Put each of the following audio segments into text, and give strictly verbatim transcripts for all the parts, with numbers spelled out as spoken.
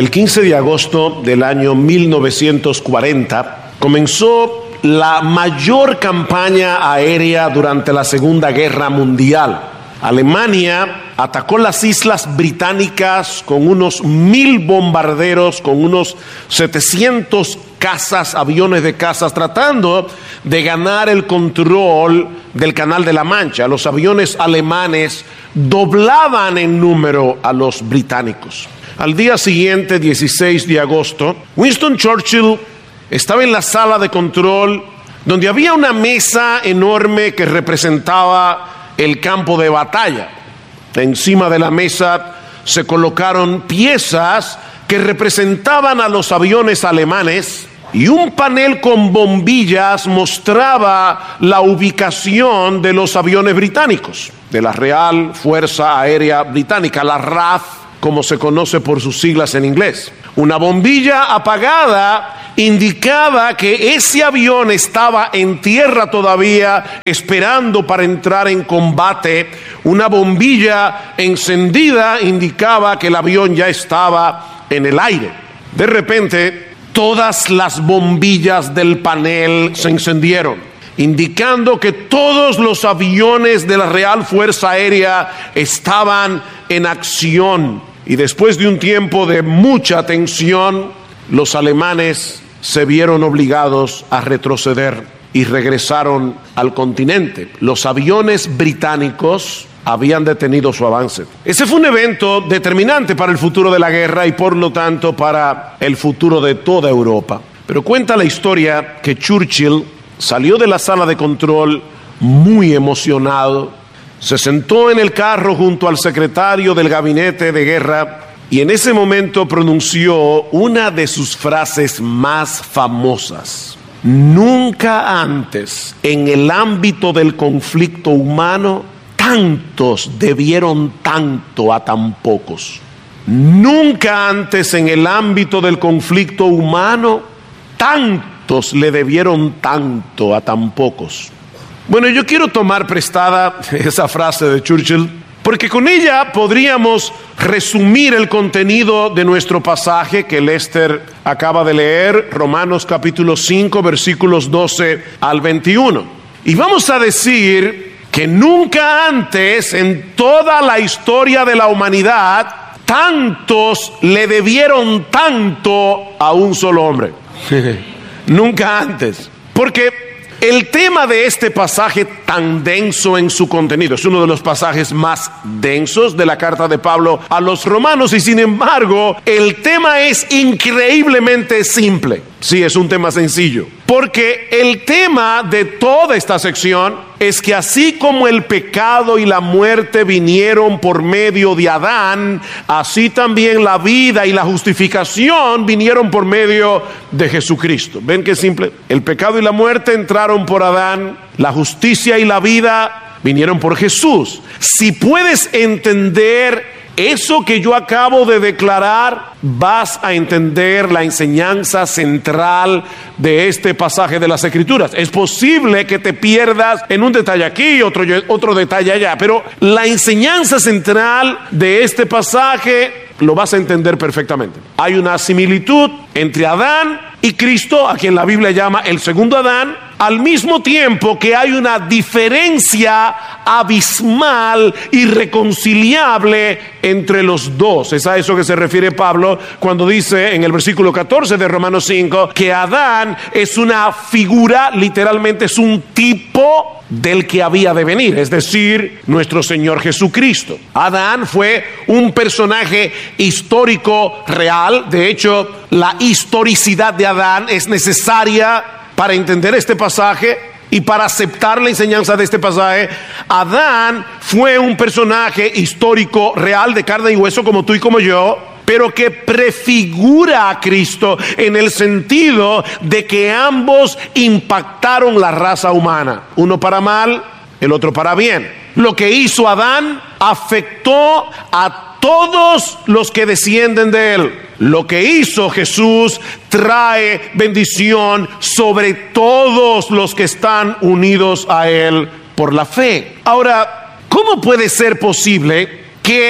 El quince de agosto del año mil novecientos cuarenta comenzó la mayor campaña aérea durante la Segunda Guerra Mundial. Alemania atacó las islas británicas con unos mil bombarderos, con unos setecientos cazas, aviones de cazas, tratando de ganar el control del Canal de la Mancha. Los aviones alemanes doblaban en número a los británicos. Al día siguiente, dieciséis de agosto, Winston Churchill estaba en la sala de control, donde había una mesa enorme que representaba el campo de batalla. Encima de la mesa se colocaron piezas que representaban a los aviones alemanes, y un panel con bombillas mostraba la ubicación de los aviones británicos, de la Real Fuerza Aérea Británica, la R A F, como se conoce por sus siglas en inglés. Una bombilla apagada indicaba que ese avión estaba en tierra todavía, esperando para entrar en combate. Una bombilla encendida indicaba que el avión ya estaba en el aire. De repente, todas las bombillas del panel se encendieron, indicando que todos los aviones de la Real Fuerza Aérea estaban en acción. Y después de un tiempo de mucha tensión, los alemanes se vieron obligados a retroceder y regresaron al continente. Los aviones británicos habían detenido su avance. Ese fue un evento determinante para el futuro de la guerra y por lo tanto para el futuro de toda Europa. Pero cuenta la historia que Churchill salió de la sala de control muy emocionado. Se sentó en el carro junto al secretario del gabinete de guerra y en ese momento pronunció una de sus frases más famosas. Nunca antes en el ámbito del conflicto humano tantos debieron tanto a tan pocos. Nunca antes en el ámbito del conflicto humano tantos le debieron tanto a tan pocos. Bueno, yo quiero tomar prestada esa frase de Churchill, porque con ella podríamos resumir el contenido de nuestro pasaje que Lester acaba de leer, Romanos capítulo cinco, versículos doce al veintiuno. Y vamos a decir que nunca antes en toda la historia de la humanidad tantos le debieron tanto a un solo hombre. Nunca antes. Porque el tema de este pasaje tan denso en su contenido es uno de los pasajes más densos de la carta de Pablo a los romanos y sin embargo el tema es increíblemente simple. Sí, es un tema sencillo. Porque el tema de toda esta sección es que así como el pecado y la muerte vinieron por medio de Adán, así también la vida y la justificación vinieron por medio de Jesucristo. ¿Ven qué simple? El pecado y la muerte entraron por Adán, la justicia y la vida vinieron por Jesús. Si puedes entender eso que yo acabo de declarar, vas a entender la enseñanza central de este pasaje de las Escrituras. Es posible que te pierdas en un detalle aquí y otro, otro detalle allá, pero la enseñanza central de este pasaje lo vas a entender perfectamente. Hay una similitud entre Adán y Cristo, a quien la Biblia llama el segundo Adán, al mismo tiempo que hay una diferencia abismal, irreconciliable entre los dos. Es a eso que se refiere Pablo cuando dice en el versículo catorce de Romanos cinco que Adán es una figura, literalmente es un tipo del que había de venir, es decir, nuestro Señor Jesucristo. Adán fue un personaje histórico real. De hecho, la historicidad de Adán es necesaria para entender este pasaje y para aceptar la enseñanza de este pasaje. Adán fue un personaje histórico real de carne y hueso como tú y como yo, pero que prefigura a Cristo en el sentido de que ambos impactaron la raza humana, uno para mal, el otro para bien. Lo que hizo Adán afectó a todos los que descienden de él. Lo que hizo Jesús trae bendición sobre todos los que están unidos a él por la fe. Ahora, ¿cómo puede ser posible que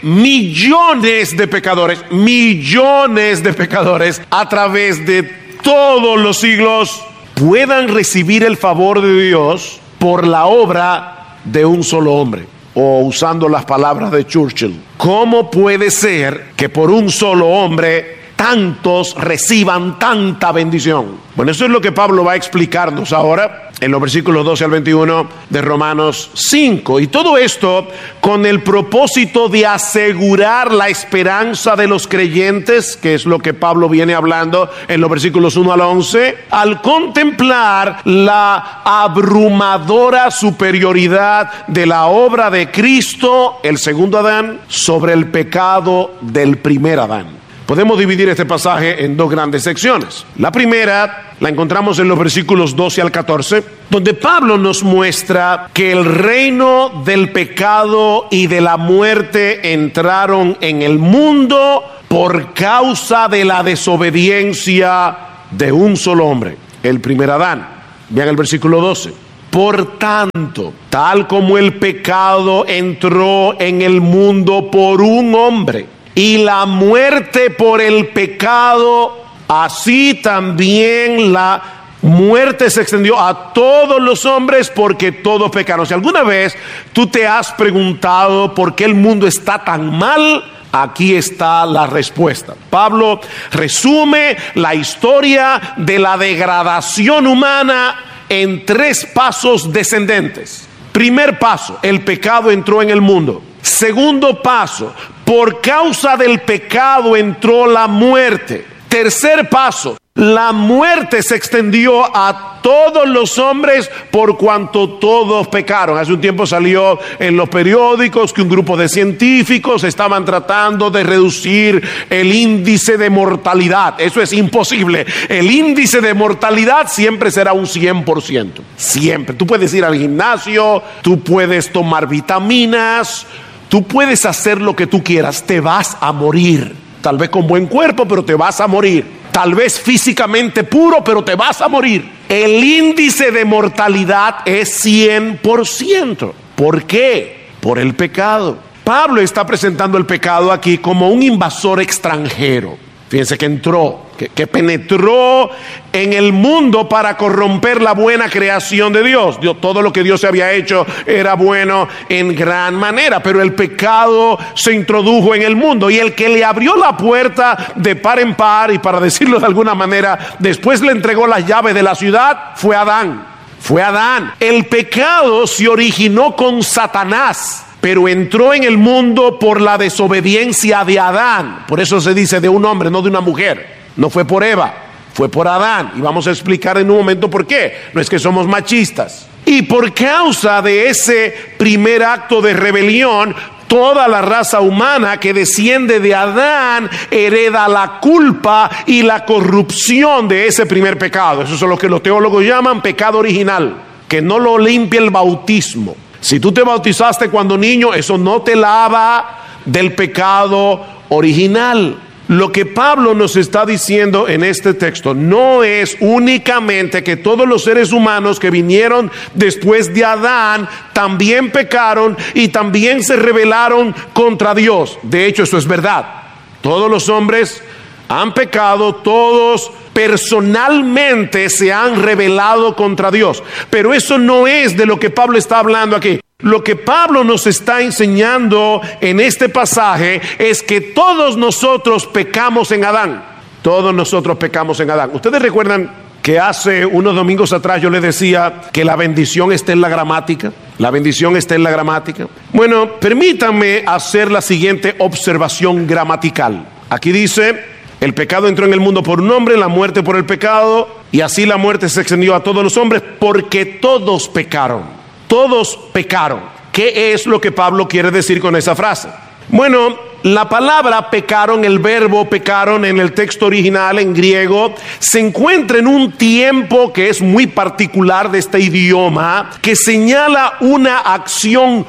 millones de pecadores, millones de pecadores a través de todos los siglos puedan recibir el favor de Dios por la obra de un solo hombre. O usando las palabras de Churchill, ¿cómo puede ser que por un solo hombre tantos reciban tanta bendición? Bueno, eso es lo que Pablo va a explicarnos ahora en los versículos doce al veintiuno de Romanos cinco. Y todo esto con el propósito de asegurar la esperanza de los creyentes, que es lo que Pablo viene hablando en los versículos uno al once, al contemplar la abrumadora superioridad de la obra de Cristo, el segundo Adán, sobre el pecado del primer Adán. Podemos dividir este pasaje en dos grandes secciones. La primera la encontramos en los versículos doce al catorce, donde Pablo nos muestra que el reino del pecado y de la muerte entraron en el mundo por causa de la desobediencia de un solo hombre, el primer Adán. Vean el versículo doce. Por tanto, tal como el pecado entró en el mundo por un hombre, y la muerte por el pecado, así también la muerte se extendió a todos los hombres porque todos pecaron. Si alguna vez tú te has preguntado por qué el mundo está tan mal, aquí está la respuesta. Pablo resume la historia de la degradación humana en tres pasos descendentes. Primer paso, el pecado entró en el mundo. Segundo paso, por causa del pecado entró la muerte. Tercer paso, la muerte se extendió a todos los hombres por cuanto todos pecaron. Hace un tiempo salió en los periódicos que un grupo de científicos estaban tratando de reducir el índice de mortalidad. Eso es imposible. El índice de mortalidad siempre será un cien por ciento. Siempre. Tú puedes ir al gimnasio, tú puedes tomar vitaminas, tú puedes hacer lo que tú quieras, te vas a morir. Tal vez con buen cuerpo, pero te vas a morir. Tal vez físicamente puro, pero te vas a morir. El índice de mortalidad es cien por ciento. ¿Por qué? Por el pecado. Pablo está presentando el pecado aquí como un invasor extranjero. Fíjense que entró, que, que penetró en el mundo para corromper la buena creación de Dios. Dios. Todo lo que Dios había hecho era bueno en gran manera, pero el pecado se introdujo en el mundo, y el que le abrió la puerta de par en par, y para decirlo de alguna manera, después le entregó las llaves de la ciudad, fue Adán. Fue Adán. El pecado se originó con Satanás, pero entró en el mundo por la desobediencia de Adán. Por eso se dice de un hombre, no de una mujer. No fue por Eva, fue por Adán. Y vamos a explicar en un momento por qué. No es que somos machistas. Y por causa de ese primer acto de rebelión, toda la raza humana que desciende de Adán hereda la culpa y la corrupción de ese primer pecado. Eso es lo que los teólogos llaman pecado original, que no lo limpia el bautismo. Si tú te bautizaste cuando niño, eso no te lava del pecado original. Lo que Pablo nos está diciendo en este texto no es únicamente que todos los seres humanos que vinieron después de Adán también pecaron y también se rebelaron contra Dios. De hecho, eso es verdad. Todos los hombres han pecado, todos personalmente se han rebelado contra Dios. Pero eso no es de lo que Pablo está hablando aquí. Lo que Pablo nos está enseñando en este pasaje es que todos nosotros pecamos en Adán. Todos nosotros pecamos en Adán. Ustedes recuerdan que hace unos domingos atrás yo les decía que la bendición está en la gramática. La bendición está en la gramática. Bueno, permítanme hacer la siguiente observación gramatical. Aquí dice: el pecado entró en el mundo por un hombre, la muerte por el pecado, y así la muerte se extendió a todos los hombres porque todos pecaron. Todos pecaron. ¿Qué es lo que Pablo quiere decir con esa frase? Bueno, la palabra pecaron, el verbo pecaron en el texto original en griego, se encuentra en un tiempo que es muy particular de este idioma, que señala una acción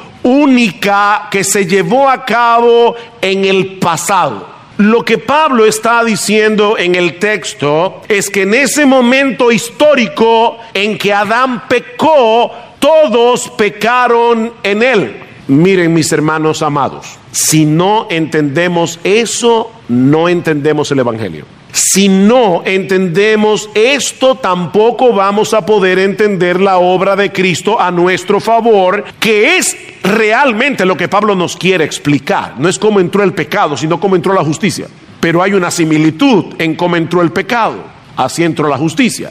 única que se llevó a cabo en el pasado. Lo que Pablo está diciendo en el texto es que en ese momento histórico en que Adán pecó, todos pecaron en él. Miren, mis hermanos amados, si no entendemos eso, no entendemos el Evangelio. Si no entendemos esto, tampoco vamos a poder entender la obra de Cristo a nuestro favor, que es realmente lo que Pablo nos quiere explicar. No es cómo entró el pecado, sino cómo entró la justicia. Pero hay una similitud en cómo entró el pecado, así entró la justicia.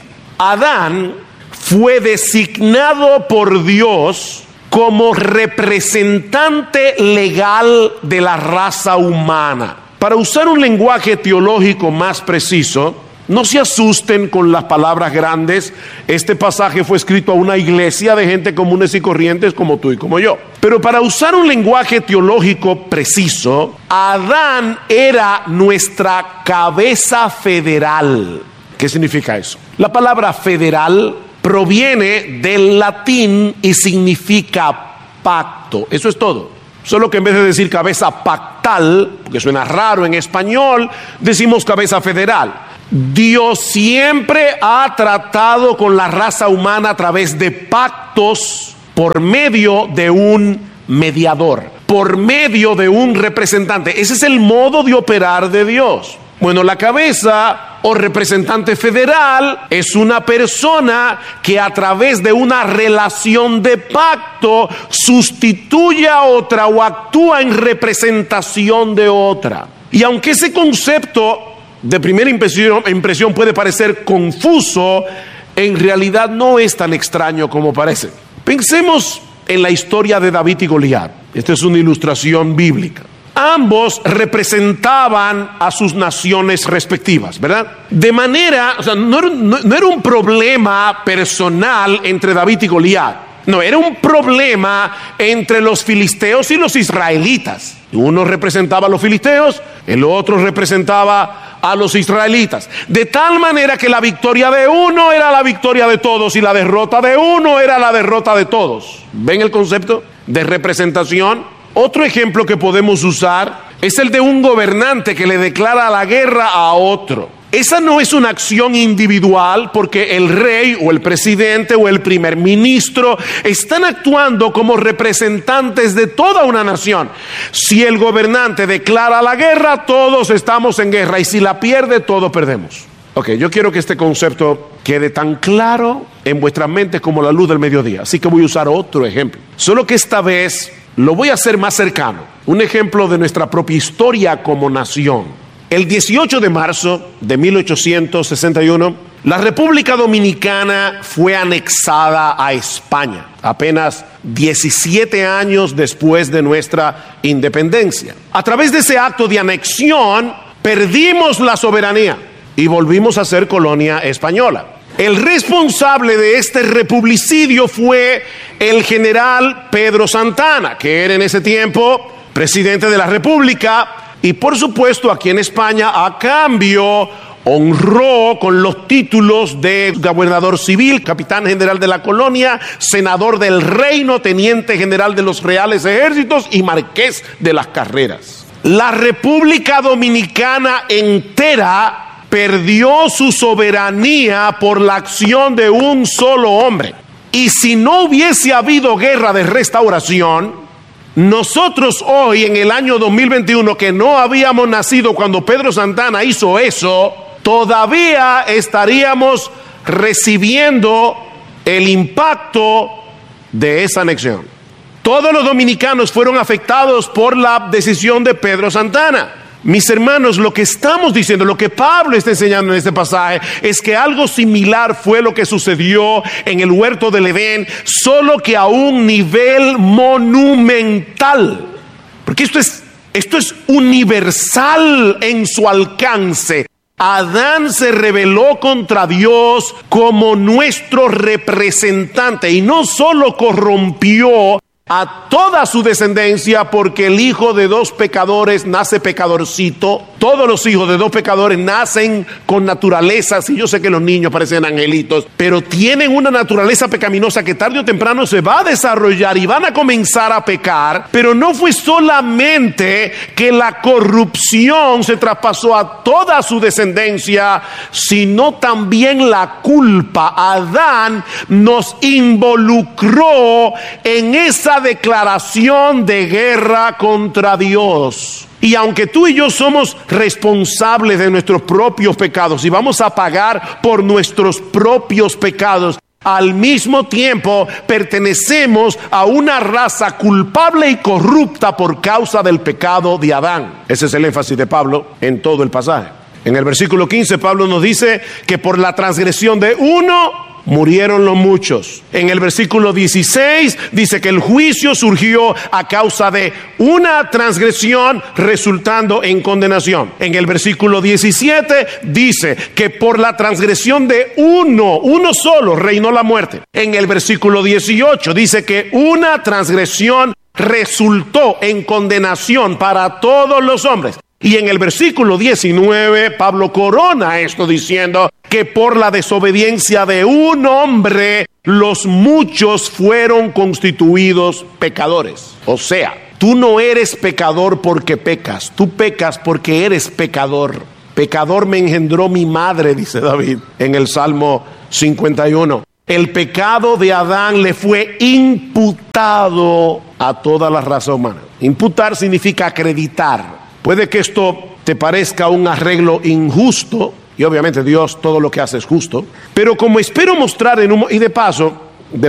Adán fue designado por Dios como representante legal de la raza humana. Para usar un lenguaje teológico más preciso, no se asusten con las palabras grandes. Este pasaje fue escrito a una iglesia de gente comunes y corrientes como tú y como yo. Pero para usar un lenguaje teológico preciso, Adán era nuestra cabeza federal. ¿Qué significa eso? La palabra federal proviene del latín y significa pacto. Eso es todo. Solo que en vez de decir cabeza pactal, porque suena raro en español, decimos cabeza federal. Dios siempre ha tratado con la raza humana a través de pactos por medio de un mediador, por medio de un representante. Ese es el modo de operar de Dios. Bueno, la cabeza o representante federal es una persona que a través de una relación de pacto sustituye a otra o actúa en representación de otra. Y aunque ese concepto de primera impresión, impresión puede parecer confuso, en realidad no es tan extraño como parece. Pensemos en la historia de David y Goliat. Esta es una ilustración bíblica. Ambos representaban a sus naciones respectivas, ¿verdad? De manera, o sea, no era, no, no era un problema personal entre David y Goliat. No, era un problema entre los filisteos y los israelitas. Uno representaba a los filisteos, el otro representaba a los israelitas. De tal manera que la victoria de uno era la victoria de todos y la derrota de uno era la derrota de todos. ¿Ven el concepto de representación? Otro ejemplo que podemos usar es el de un gobernante que le declara la guerra a otro. Esa no es una acción individual porque el rey o el presidente o el primer ministro están actuando como representantes de toda una nación. Si el gobernante declara la guerra, todos estamos en guerra, y si la pierde, todos perdemos. Ok, yo quiero que este concepto quede tan claro en vuestra mente como la luz del mediodía. Así que voy a usar otro ejemplo. Solo que esta vez lo voy a hacer más cercano. Un ejemplo de nuestra propia historia como nación. El dieciocho de marzo de mil ochocientos sesenta y uno, la República Dominicana fue anexada a España, apenas diecisiete años después de nuestra independencia. A través de ese acto de anexión, perdimos la soberanía y volvimos a ser colonia española. El responsable de este republicidio fue el general Pedro Santana, que era en ese tiempo presidente de la República, y por supuesto aquí en España a cambio honró con los títulos de gobernador civil, capitán general de la colonia, senador del reino, teniente general de los reales ejércitos y marqués de las carreras. La República Dominicana entera perdió su soberanía por la acción de un solo hombre. Y si no hubiese habido guerra de restauración, nosotros hoy en el año dos mil veintiuno, que no habíamos nacido cuando Pedro Santana hizo eso, todavía estaríamos recibiendo el impacto de esa anexión. Todos los dominicanos fueron afectados por la decisión de Pedro Santana. Mis hermanos, lo que estamos diciendo, lo que Pablo está enseñando en este pasaje, es que algo similar fue lo que sucedió en el huerto del Edén, solo que a un nivel monumental. Porque esto es, esto es universal en su alcance. Adán se rebeló contra Dios como nuestro representante y no solo corrompió a toda su descendencia, porque el hijo de dos pecadores nace pecadorcito. todos los hijos de dos pecadores nacen con naturalezas, y yo sé que los niños parecen angelitos, pero tienen una naturaleza pecaminosa que tarde o temprano se va a desarrollar y van a comenzar a pecar. Pero no fue solamente que la corrupción se traspasó a toda su descendencia, sino también la culpa. Adán nos involucró en esa declaración de guerra contra Dios. Y aunque tú y yo somos responsables de nuestros propios pecados y vamos a pagar por nuestros propios pecados, al mismo tiempo pertenecemos a una raza culpable y corrupta por causa del pecado de Adán. Ese es el énfasis de Pablo en todo el pasaje. En el versículo quince, Pablo nos dice que por la transgresión de uno murieron los muchos. En el versículo dieciséis dice que el juicio surgió a causa de una transgresión resultando en condenación. En el versículo diecisiete dice que por la transgresión de uno, uno solo, reinó la muerte. En el versículo dieciocho dice que una transgresión resultó en condenación para todos los hombres. Y en el versículo diecinueve, Pablo corona esto diciendo que por la desobediencia de un hombre, los muchos fueron constituidos pecadores. O sea, tú no eres pecador porque pecas, tú pecas porque eres pecador. Pecador me engendró mi madre, dice David en el Salmo cincuenta y uno. El pecado de Adán le fue imputado a toda la raza humana. Imputar significa acreditar. Puede que esto te parezca un arreglo injusto, y obviamente Dios todo lo que hace es justo, pero como espero mostrar en un... Y de paso,